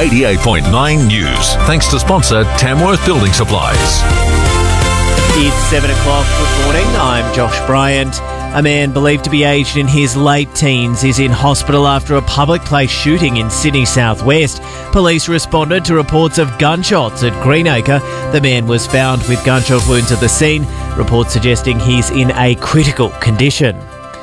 88.9 News. Thanks to sponsor Tamworth Building Supplies. It's 7 o'clock. Good morning. I'm Josh Bryant. A man believed to be aged in his late teens is in hospital after a public place shooting in Sydney southwest. Police responded to reports of gunshots at Greenacre. The man was found with gunshot wounds at the scene, reports suggesting he's in a critical condition.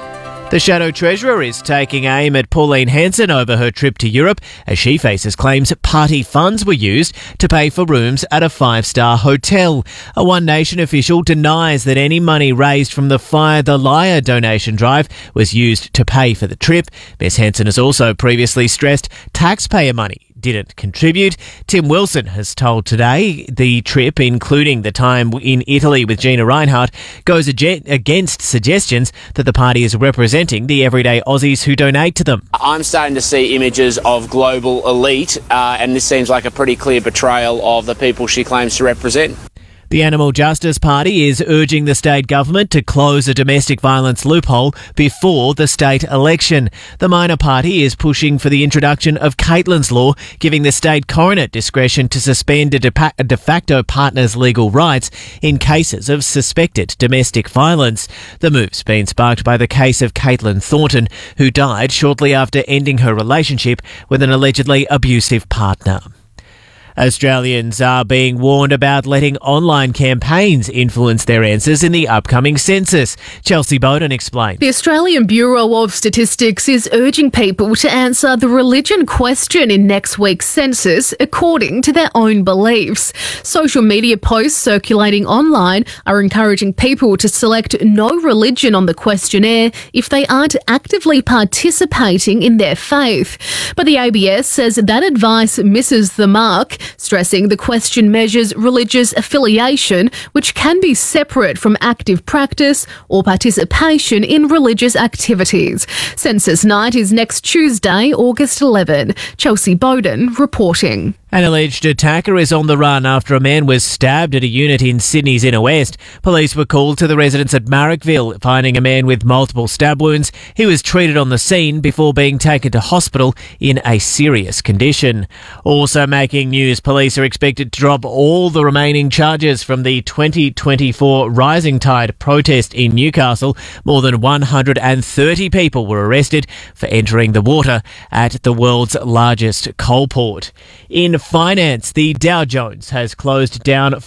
The Shadow Treasurer is taking aim at Pauline Hanson over her trip to Europe as she faces claims party funds were used to pay for rooms at a 5-star hotel. A One Nation official denies that any money raised from the Fire the Liar donation drive was used to pay for the trip. Ms Hanson has also previously stressed taxpayer money didn't contribute. Tim Wilson has told Today the trip, including the time in Italy with Gina Rinehart, goes against suggestions that the party is representing the everyday Aussies who donate to them. I'm starting to see images of global elite, and this seems like a pretty clear betrayal of the people she claims to represent. The Animal Justice Party is urging the state government to close a domestic violence loophole before the state election. The Minor Party is pushing for the introduction of Caitlin's Law, giving the state coroner discretion to suspend a de facto partner's legal rights in cases of suspected domestic violence. The move's been sparked by the case of Caitlin Thornton, who died shortly after ending her relationship with an allegedly abusive partner. Australians are being warned about letting online campaigns influence their answers in the upcoming census. Chelsea Bowden explains. The Australian Bureau of Statistics is urging people to answer the religion question in next week's census according to their own beliefs. Social media posts circulating online are encouraging people to select no religion on the questionnaire if they aren't actively participating in their faith. But the ABS says that advice misses the mark, stressing the question measures religious affiliation, which can be separate from active practice or participation in religious activities. Census night is next Tuesday, August 11. Chelsea Bowden reporting. An alleged attacker is on the run after a man was stabbed at a unit in Sydney's inner west. Police were called to the residence at Marrickville, finding a man with multiple stab wounds. He was treated on the scene before being taken to hospital in a serious condition. Also making news, police are expected to drop all the remaining charges from the 2024 Rising Tide protest in Newcastle. More than 130 people were arrested for entering the water at the world's largest coal port. In finance, the Dow Jones has closed down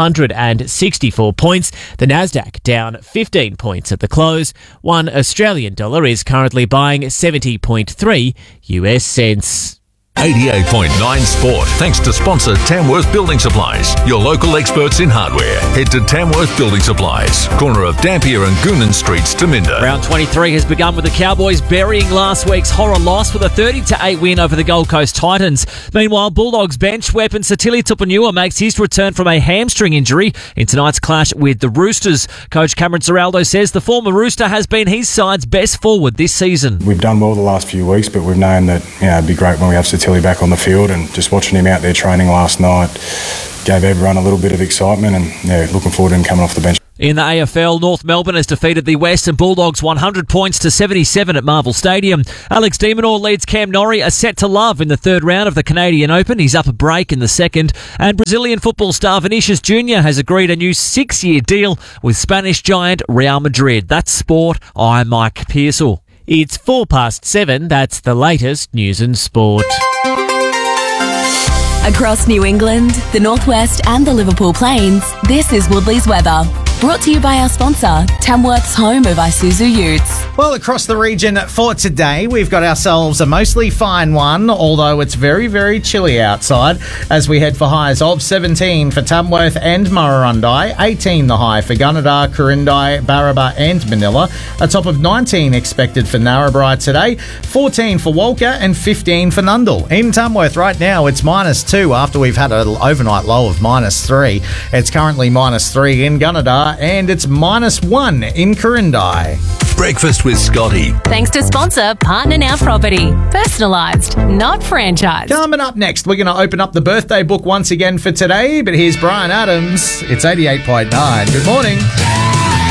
464 points. The Nasdaq down 15 points at the close. One Australian dollar is currently buying 70.3 US cents. 88.9 Sport. Thanks to sponsor Tamworth Building Supplies, your local experts in hardware. Head to Tamworth Building Supplies, corner of Dampier and Goonan Streets, Taminda. Round 23 has begun with the Cowboys burying last week's horror loss with a 30-8 win over the Gold Coast Titans. Meanwhile, Bulldogs bench weapon Satili Tupanua makes his return from a hamstring injury in tonight's clash with the Roosters. Coach Cameron Ciraldo says the former Rooster has been his side's best forward this season. We've done well the last few weeks, but we've known that it'd be great when we have Satili back on the field, and just watching him out there training last night gave everyone a little bit of excitement, and looking forward to him coming off the bench. In the AFL, North Melbourne has defeated the Western Bulldogs 100 points to 77 at Marvel Stadium. Alex de Minaur leads Cam Norrie a set to love in the third round of the Canadian Open. He's up a break in the second. And Brazilian football star Vinicius Jr. has agreed a new 6-year deal with Spanish giant Real Madrid. That's sport. I'm Mike Pearsall. It's 7:04. That's the latest news and sport. Across New England, the Northwest and the Liverpool Plains, this is Woodley's weather. Brought to you by our sponsor, Tamworth's home of Isuzu Utes. Well, across the region for today, we've got ourselves a mostly fine one, although it's very, very chilly outside as we head for highs of 17 for Tamworth and Murrurundi, 18 the high for Gunnedah, Corindai, Barraba and Manila, a top of 19 expected for Narrabri today, 14 for Walker and 15 for Nundle. In Tamworth right now, it's -2 after we've had an overnight low of -3. It's currently -3 in Gunnedah and it's -1 in Corindai. Breakfast with Scotty. Thanks to sponsor Partner Now Property. Personalised, not franchised. Coming up next, we're going to open up the birthday book once again for today, but here's Brian Adams. It's 88.9. Good morning.